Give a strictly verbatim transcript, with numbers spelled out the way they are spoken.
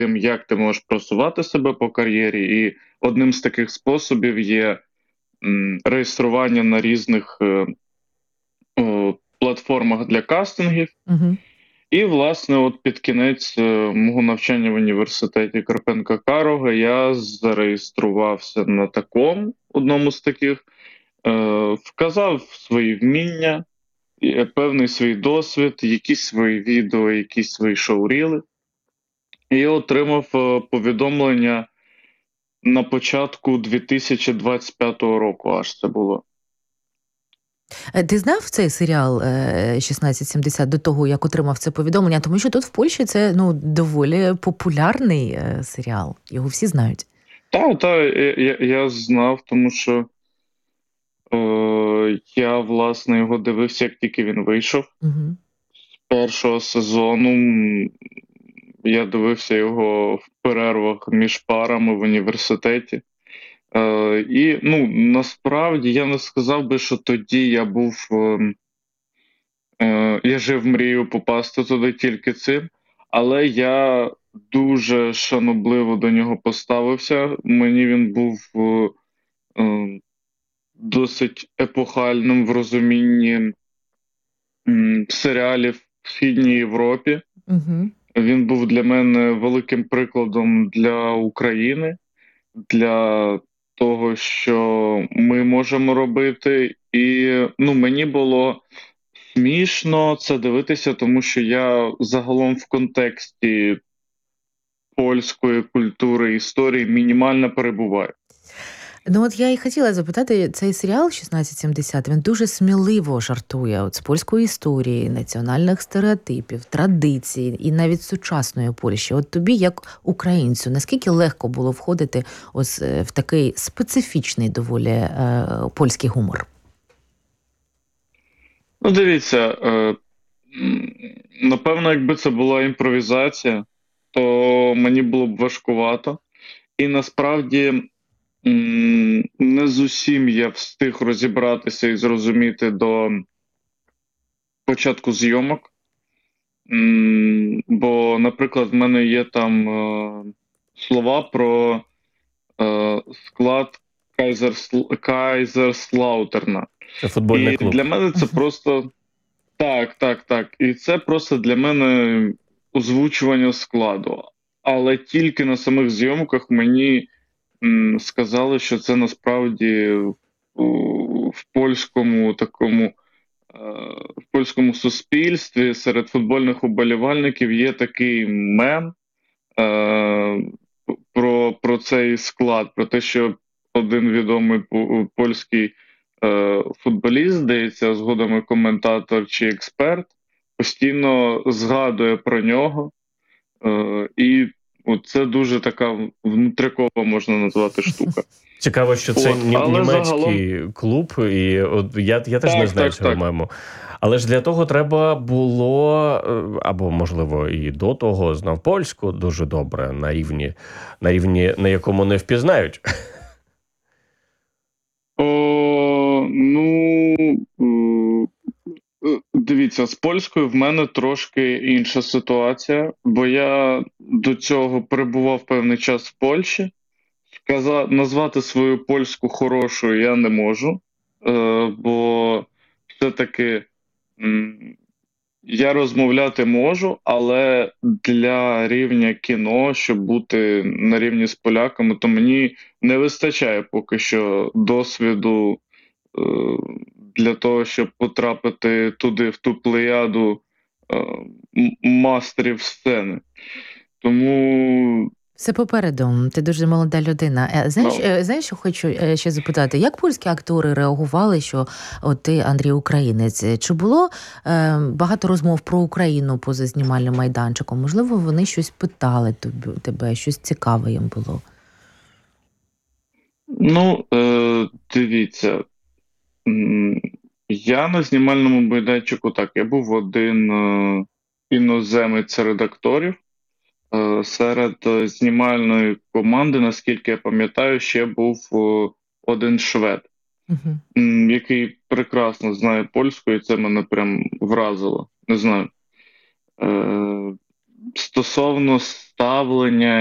тим, як ти можеш просувати себе по кар'єрі. І одним з таких способів є м, реєстрування на різних е, о, платформах для кастингів. Угу. І, власне, от під кінець е, мого навчання в університеті Карпенка-Карого я зареєструвався на такому, одному з таких, е, вказав свої вміння, е, певний свій досвід, якісь свої відео, якісь свої шоуріли. І я отримав е, повідомлення на початку дві тисячі двадцять п'ятого року, аж це було. Е, Ти знав цей серіал е, шістнадцять сімдесят до того, як отримав це повідомлення? Тому що тут в Польщі це ну, доволі популярний е, серіал. Його всі знають. Так, так, я, я, я знав, тому що е, я, власне, його дивився, як тільки він вийшов. Угу. Першого сезону м, я дивився його в перервах між парами в університеті. Е, і ну, насправді я не сказав би, що тоді я був. Е, е, я жив мрією попасти туди тільки цим, але я дуже шанобливо до нього поставився. Мені він був е, е, досить епохальним в розумінні м, серіалів в Східній Європі. Угу. Він був для мене великим прикладом для України, для того, що ми можемо робити. І ну, мені було смішно це дивитися, тому що я загалом в контексті польської культури і історії мінімально перебуваю. Ну от я і хотіла запитати, цей серіал шістнадцять сімдесят, він дуже сміливо жартує от з польської історії, національних стереотипів, традицій і навіть сучасної Польщі. От тобі, як українцю, наскільки легко було входити ось е, в такий специфічний доволі е, польський гумор? Ну, дивіться, е, м, напевно, якби це була імпровізація, то мені було б важкувато. І насправді м, не з усім я встиг розібратися і зрозуміти до початку зйомок. М, Бо, наприклад, в мене є там е, слова про е, склад Кайзерсл- Кайзерслаутерна. Це футбольний І клуб. для мене це просто так, так, так. І це просто для мене озвучування складу. Але тільки на самих зйомках мені м, сказали, що це насправді у- в польському такому е, в польському суспільстві серед футбольних уболівальників є такий мем е, про, про цей склад, про те, що один відомий по- польський е, футболіст, здається, згодом і коментатор чи експерт, постійно згадує про нього. Е, і от це дуже така внутрикова, можна назвати, штука. Цікаво, що це От, ні- але німецький загалом клуб, і от я, я теж не так, знаю так, цього так. мему. Але ж для того треба було, е, або, можливо, і до того знав польську дуже добре, на рівні, на рівні, на якому не впізнають. О, ну, е, е, дивіться, з польською в мене трошки інша ситуація, бо я до цього перебував певний час в Польщі. Сказа... Назвати свою польську хорошою я не можу, е, бо все-таки м, я розмовляти можу, але для рівня кіно, щоб бути на рівні з поляками, то мені не вистачає поки що досвіду е, для того, щоб потрапити туди, в ту плеяду е, м- мастерів сцени. Тому, Все попереду. Ти дуже молода людина. Е, Знаєш, ну, е, знаєш, що хочу е, ще запитати? Як польські актори реагували, що от ти, Андрій, українець? Чи було е, багато розмов про Україну поза знімальним майданчиком? Можливо, вони щось питали тобі, тебе, щось цікаве їм було? ну е, дивіться, м, я на знімальному майданчику так, я був один е, іноземець серед акторів. Е, Серед е, знімальної команди, наскільки я пам'ятаю, ще був е, один швед, Угу. м, який прекрасно знає польську, і це мене прям вразило. Не знаю. Е, стосовно ставлення